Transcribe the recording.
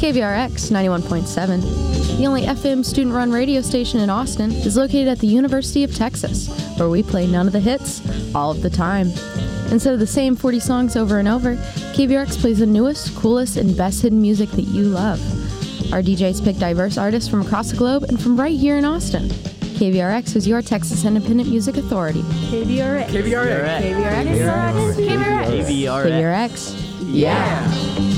KVRX 91.7, the only FM student-run radio station in Austin, is located at the University of Texas, where we play none of the hits, all of the time. Instead of the same 40 songs over and over, KVRX plays the newest, coolest, and best hidden music that you love. Our DJs pick diverse artists from across the globe and from right here in Austin. KVRX is your Texas Independent Music Authority. KVRX. KVRX. KVRX. KVRX. Yeah.